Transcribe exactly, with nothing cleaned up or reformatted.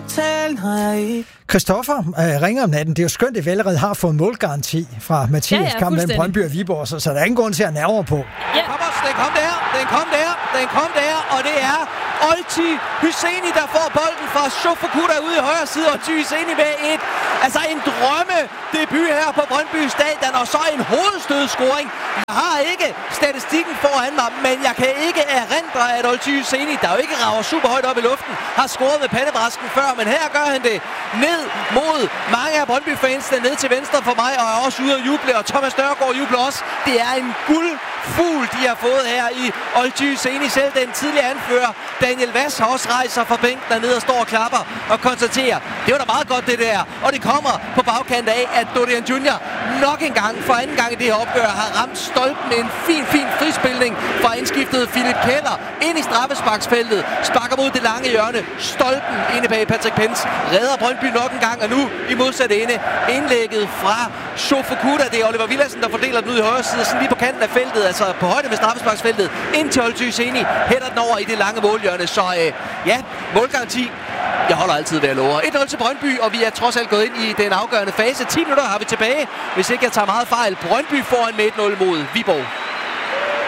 aftalen har jeg ikke. Christoffer øh, ringer om natten. Det er jo skønt, at vi allerede har fået målgaranti fra Mathias Ja, ja, kamp mellem fuldstændig. Brøndby og Viborg, så, så der er ingen grund til at nerve på. Ja. Kom også, den kom der, den kom der, den kom der, og det er Olti Hyseni, der får bolden fra Shofukuda ude i højre side, og Olti Hyseni med et, altså en drømme debut her på Brøndby Stadion, og så en hovedstødscoring. Jeg har ikke statistikken foran mig, men jeg kan ikke erindre, at Olti Hyseni, der jo ikke rager super højt op i luften, har scoret med pandebrasken før, men her gør han det ned mod mange af Brøndby-fansene, ned til venstre for mig, og er også ude at juble, og Thomas Nørgaard jubler også. Det er en guldfugl, de har fået her i Olti Hyseni. Selv den tidligere anfører, Daniel Vass, har også rejst sig fra bænken dernede og står og klapper og konstaterer, det var da meget godt det der. Og det kommer på bagkant af, at Dorian Junior nok en gang, for anden gang i det her opgør, har ramt stolpen med en fin, fin frispilning fra indskiftet Philip Keller ind i straffesparksfeltet, sparker mod det lange hjørne, stolpen inde bag Patrick Pence, redder Brøndby nok en gang, og nu i modsatte ende indlægget fra Shofukuda. Det er Oliver Villadsen, der fordeler den ud i højre side, sådan lige på kanten af feltet, altså på højde med straffesparksfeltet, ind til Olti Hyseni, hætter den over i det lange målhjørne, så øh, ja, målgaranti. Jeg holder altid ved at love. et nul til Brøndby, og vi er trods alt gået ind i den afgørende fase. ti minutter har vi tilbage, hvis ikke jeg tager meget fejl. Brøndby foran med et nul mod Viborg.